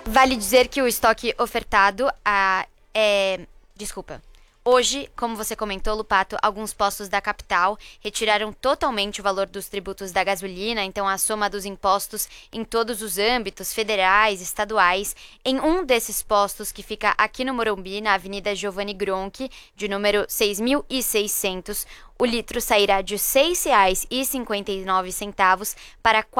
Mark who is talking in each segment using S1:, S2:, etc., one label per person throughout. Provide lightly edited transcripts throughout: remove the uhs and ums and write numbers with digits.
S1: Vale dizer que o estoque ofertado Desculpa. Hoje, como você comentou, Lupato, alguns postos da capital retiraram totalmente o valor dos tributos da gasolina, então a soma dos impostos em todos os âmbitos, federais, estaduais. Em um desses postos, que fica aqui no Morumbi, na Avenida Giovanni Gronchi, de número 6.600, o litro sairá de R$ 6,59 para R$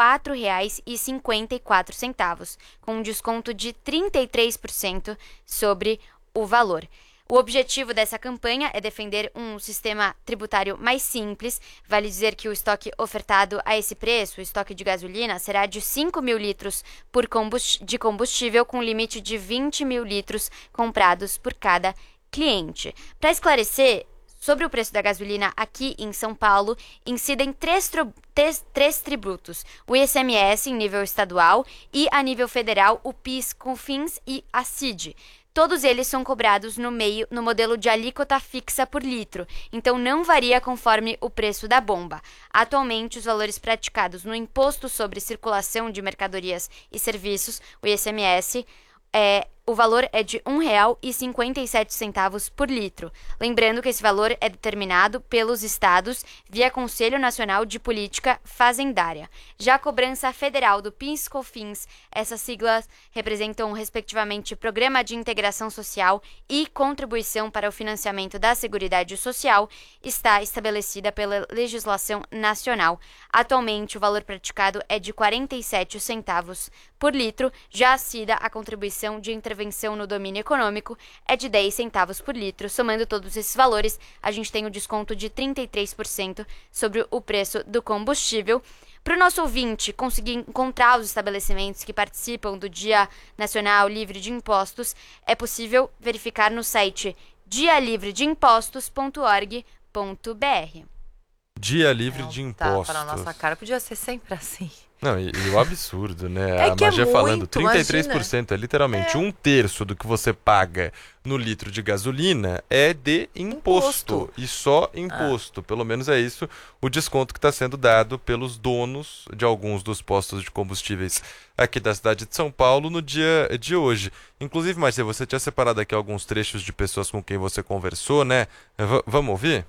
S1: 4,54, com um desconto de 33% sobre o valor. O objetivo dessa campanha é defender um sistema tributário mais simples. Vale dizer que o estoque ofertado a esse preço, o estoque de gasolina, será de 5 mil litros de combustível, com limite de 20 mil litros comprados por cada cliente. Para esclarecer, sobre o preço da gasolina aqui em São Paulo, incidem três tributos: o ICMS em nível estadual e, a nível federal, o PIS, COFINS e a CID. Todos eles são cobrados no modelo de alíquota fixa por litro, então não varia conforme o preço da bomba. Atualmente, os valores praticados no Imposto sobre Circulação de Mercadorias e Serviços, o ICMS, o valor é de R$ 1,57 por litro. Lembrando que esse valor é determinado pelos estados via Conselho Nacional de Política Fazendária. Já a cobrança federal do PIS/COFINS, essas siglas representam respectivamente Programa de Integração Social e Contribuição para o Financiamento da Seguridade Social, está estabelecida pela legislação nacional. Atualmente, o valor praticado é de 47 centavos por litro. Já a CIDA, a contribuição de intervenção no domínio econômico, é de 10 centavos por litro. Somando todos esses valores, a gente tem um desconto de 33% sobre o preço do combustível. Para o nosso ouvinte conseguir encontrar os estabelecimentos que participam do Dia Nacional Livre de Impostos, é possível verificar no site dialivredeimpostos.org.br.
S2: Dia livre de
S3: Tá, para a
S2: impostos.
S3: nossa cara, podia ser sempre assim.
S2: Não, e o absurdo, né?
S3: É
S2: A
S3: que é
S2: Magia falando,
S3: muito,
S2: 33% é literalmente um terço do que você paga no litro de gasolina é de imposto. E só imposto. Pelo menos é isso o desconto que está sendo dado pelos donos de alguns dos postos de combustíveis aqui da cidade de São Paulo no dia de hoje. Inclusive, Magia, você tinha separado aqui alguns trechos de pessoas com quem você conversou, né? Vamos ouvir?